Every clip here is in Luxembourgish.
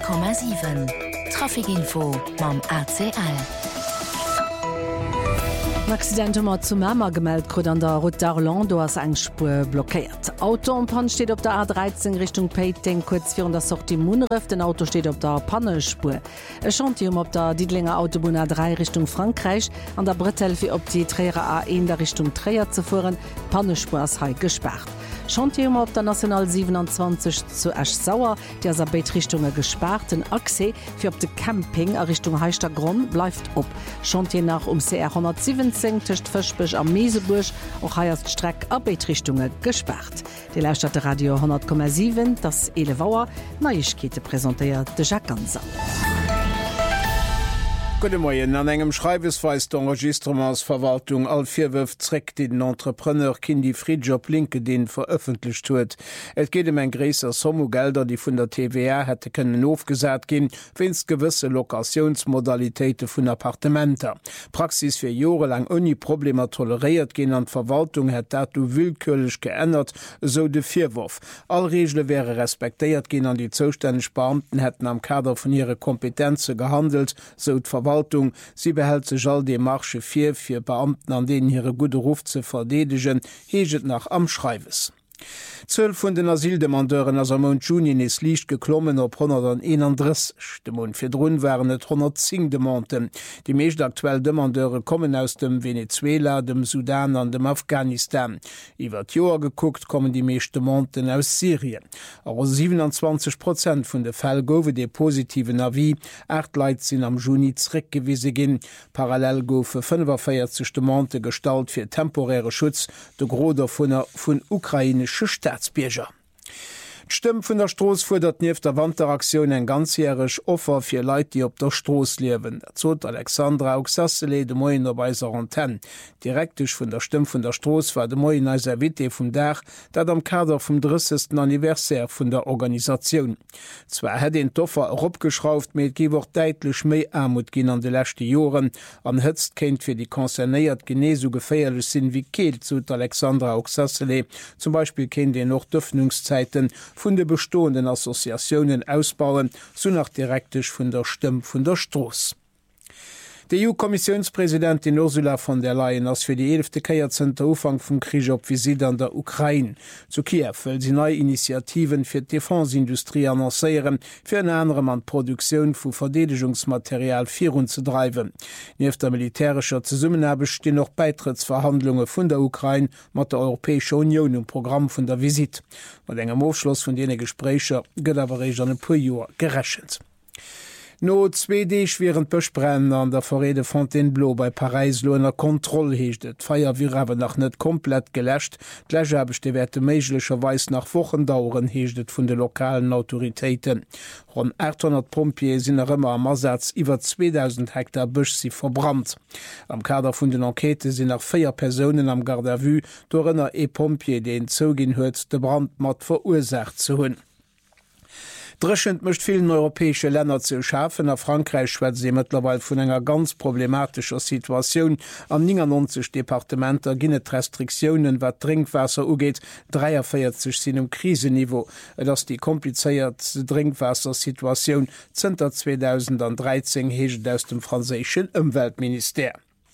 100,7 Trafikinfo mam ACL. Accident zu Mammer gemeldet krut an der Route d'Arlon, do ass eng Spur blockiert. Auto am Pan steht op der A13 Richtung Peiting, kurz vir der Sortie Munref, den Auto steht op der Pannespur. E Chantium op der Diedlinger Autobahn A3 Richtung Frankreich, an der Brettelfi op die Träger A1 der Richtung Träger zu fuhren, Pannespur ass hei gesperrt. Chantium op der National 27 zu Eschsauer, der Sabeitrichtungen gesperrt, den Achse fir op de Camping a Richtung Heichter Grund bleibt op. Chantier nach CR 117 tischcht Fischbech am Mesebusch och heierst Streck Arbeitrichtungen gesperrt. Die Leistadt Radio 100,7, das Elevauer Neuigkete präsentiert de Jacques Ganser. Gute Morgen. An engem Schreibesweis d'Enregistremansverwaltung all 4 Wëfreck den Entrepreneur Kindi Friedjob LinkedIn veröffentlicht huet. Et geht eng gräser Sommogelder, die vun der TVA hätte können aufgesät gin, wenn's gewisse Lokationsmodalitäten vun Appartementer. Praxis fir Jore lang uni Probleme toleriert gin an Verwaltung het dat du willkürlich geändert, so de Vierwurf. All Regelle wäre respektiert gin an die zuständig Beamten hätten am Kader von ihre Kompetenze gehandelt, so Verwaltung. Sie behält sich all de Marche fir Beamten, an denen ihre gute Ruf zu verdedigen, heget nach Amschreiwes. 12 vun den Asildemandeuren as am Mont Junien is liicht geklommen op 131. De Mont firrun waren net 110 Demanten. Die meescht aktuell Demandeure kommen aus dem Venezuela, dem Sudan an dem Afghanistan. Iwer Joer geguckt kommen die meescht Demanten aus Syrien. Aber 27% vun de Fäll gowe de positiven Avis, 8 Leiit sinn am Juni zreckgewiese ginn. Parallel goufe 45 Demante stalt fir temporäre Schutz, de Groder vun ukrainische Staatsbierger. D'Stëmm vun der Stroos fordert nieef der Wandteraktion eng ganzjährech Offer fir Leiit, die op der Stroos liewen. Zot Alexandra Auxassele de Moien op eiser Antenne. Direktech vun der Stëmm vun der Stroos war de Moien als Wite vum Dach, dat am Kader vum 30. Anniversär vun der Organisation. Zwer het en d'Offer opgeschrauft, méet giwer deitlech méi Armut ginn an de lächte Joren, an hëtzt kenint fir die konzernéiert Geneso geféierlech sinn wie Keelt, zot Alexandra Auxassele. Zum Beispiel kennt de noch d'Öffnungszeiten vun de bestoenden Assoziationen ausbauen, so nach direktech vun der Stëmm vun der Stroos. Die EU-Kommissionspräsidentin Ursula von der Leyen ass fir die 11. Keierzenter Ufang vum Krieg op Visit an der Ukraine. Zu Kiew will sie neue Initiativen fir d' Defensindustrie annoncéieren, fir en anderem an Produktionioun vu Verdedigungsmaterial virun zu treiben. Nieef der militärischer Zusammenarbeit stehen noch Beitrittsverhandlungen vun der Ukraine mat der Europäische Union im Programm vun der Visit. Mat engem Aufschluss vun dene Gesprächer gëtt awer an e puer Joer gerechnet. No 2D schweren Pechbrennen an der Verrede Fontainebleau bei Paris loner Kontroll heeschtet. Feier wie awer nach net komplett gelächt. D'Lächerbegchte werte méiglecherweis nach Wochen dauren heeschtet vun de lokalen Autoritéiten. Rund 800 Pompier sinn ëmmer am Ersatz iwwer 2000 Hektar Bëch si verbrannt. Am Kader vun den Enquete sinn nach 4 Personen am Garde à vue do ënner Pompier de en zogin huet de Brand mat verursacht zu hunn. Dreschend mischt vielen europäische Länder zu schaffen. A Frankreich schwätzt sie mittlerweile von einer ganz problematischer Situation. An 99 Departementer ginnet Restriktionen, was Trinkwasser ugeht, 43 sind im Krisenniveau. Das die komplizierte Trinkwassersituation sind 2013 hecht aus dem französischen Umweltminister.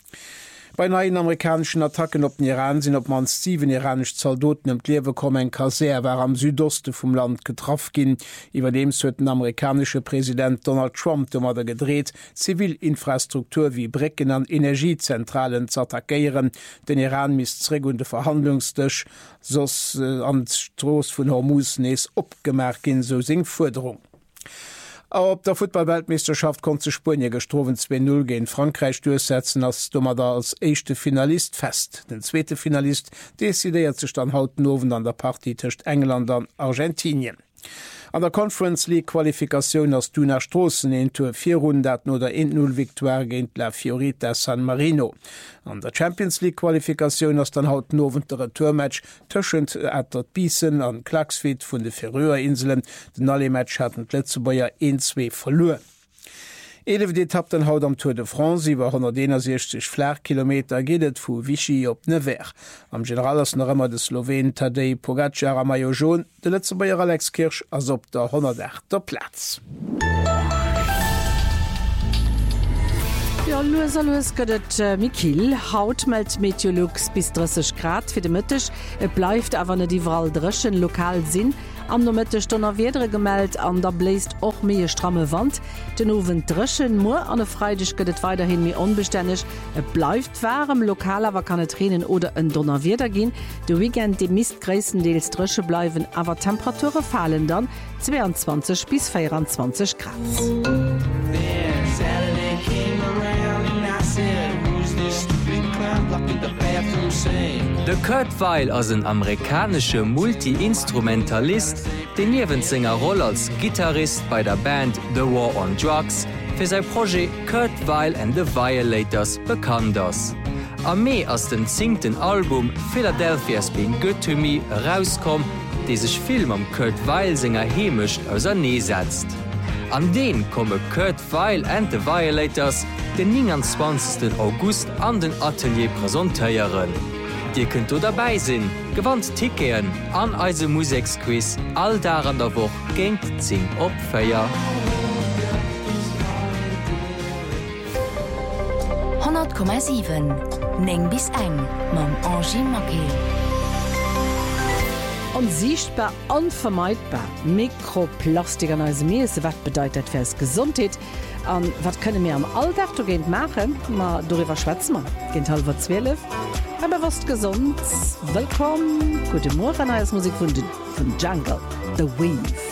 Bei neuen amerikanischen Attacken op den Iran sind op man 7 iranisch Soldaten im Lewe kommen. Kaser war am Südoste vom Land getroffen gin. Über dem hue den amerikanische Präsident Donald Trump der gedreht, Zivilinfrastruktur wie Brecken an Energiezentralen zu attackieren. Den Iran missregunde Verhandlungstisch sos an Stroos von Hormuz nees opgemerkt in so sing Forderung. Op der Football-Weltmeisterschaft konnte Spanien gestroven 2-0 gegen Frankreich durchsetzen, als dummer da als echte Finalist fest. Den zweite Finalist dezidiert sich dann hauten oben an der Partie zwischen England und Argentinien. An der Conference League Qualifikation aus Duna Strossen in Tour 400 oder 1-0 Victoire gegen La Fiorita San Marino. An der Champions League Qualifikation aus dann haut noventere Tourmatch tschend Attert Biesen an Klagsfit vun de Färöerinseln. Den alle Match hatten Letzebauer 1-2 verloren. 11 Etapp den haut am Tour de France iwwer 160 Flerkilometer gedet vu Vichy op Nevers. Am General ass noch ëmmer de Slowen Tadej Pogacar a Maillot jaune, de letze Bayer Alex Kirsch ass op der 108. Platz. Ja, los gëtt Mikil haut meldt Meteorlux bis 30 Grad fir de Mëttech. Et bleifft awer net iwwerall dreschen lokal sinn. Am no Mëttech donner Wiedere gemeldt an der bläst och méie stramme Wand. Den Owen dreschen Moer an e Freidech gëtt weiterhin mé onbestännech. Et bleifft warm lokal awer kann et Tränen oder en Donner Wieder ginn. De Weekend de mist gréissendeels dresche bleiwen awer Temperature fallen dann 22 bis 24 Grad. De Kurt Weill ass een amerikanische Multi-Instrumentalist, den niewen senger Rolle als Gitarrist bei der Band The War on Drugs fir sei Projekt Kurt Weill and the Violators bekannt ass. Am Mei ass den 10. Album Philadelphia's Been Good to Me rauskom, dé sech Film am Kurt Weill senger hemischt aus er nee setzt. An den komme Kurt Weill and the Violators den 29. August an den Atelier präsentéieren. Dir könnt du dabei sinn, gewandt Ticketen an eise Musiksquiz all da an der Woch géint 10 op Féier. 100,7 Neng bis eng mam Angie Maquet. Unsichtbar, unvermeidbar. Mikroplastik an als Meese, wat bedeutet fürs Gesundheit. Und was können wir am Alltag machen? Ma darüber schwätzen wir. Gehen halber 12. Aber was gesund. Willkommen. Gute Morgen, als Musik von Jungle. The Weave.